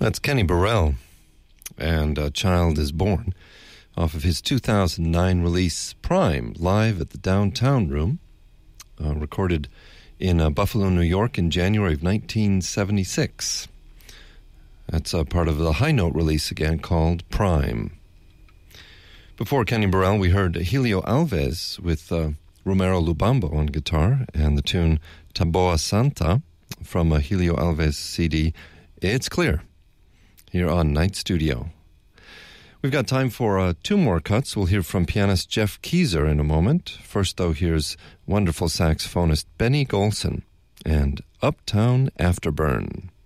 That's Kenny Burrell, and A Child is Born, off of his 2009 release Prime, live at the Downtown Room, recorded in Buffalo, New York in January of 1976. That's part of the High Note release again called Prime. Before Kenny Burrell, we heard Helio Alves with Romero Lubambo on guitar and the tune Taboa Santa from a Helio Alves CD, It's Clear, here on Night Studio. We've got time for two more cuts. We'll hear from pianist Jeff Keyser in a moment. First, though, here's wonderful saxophonist Benny Golson and Uptown Afterburn.